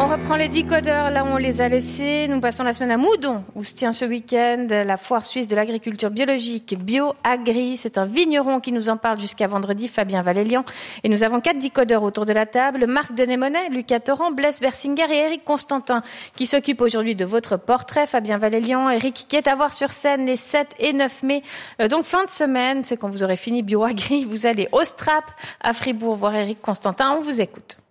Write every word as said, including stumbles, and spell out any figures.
On reprend les décodeurs là où on les a laissés. Nous passons la semaine à Moudon, où se tient ce week-end la foire suisse de l'agriculture biologique BioAgri. C'est un vigneron qui nous en parle jusqu'à vendredi, Fabien Valélian. Et nous avons quatre décodeurs autour de la table. Marc Denémonet, Lucas Torrent, Blaise Bersinger et Eric Constantin, qui s'occupent aujourd'hui de votre portrait. Fabien Valélian, Eric, qui est à voir sur scène les sept et neuf mai. Euh, donc fin de semaine, c'est quand vous aurez fini BioAgri, vous allez au Strap à Fribourg voir Eric Constantin. On vous écoute.